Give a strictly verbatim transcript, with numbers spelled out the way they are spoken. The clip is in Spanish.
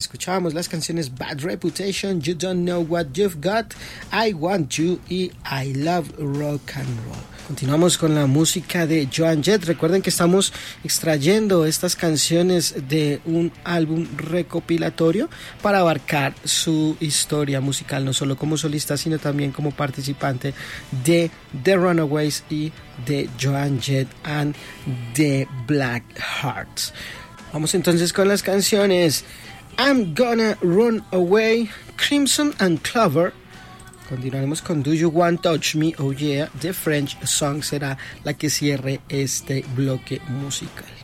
escuchábamos las canciones Bad Reputation, You Don't Know What You've Got, I Want You y I Love Rock and Roll. Continuamos con la música de Joan Jett. Recuerden que estamos extrayendo estas canciones de un álbum recopilatorio para abarcar su historia musical, no solo como solista, sino también como participante de The Runaways y de Joan Jett and the Black Hearts. Vamos entonces con las canciones I'm Gonna Run Away, Crimson and Clover. Continuaremos con Do You Want Touch Me, Oh Yeah. The French Song será la que cierre este bloque musical.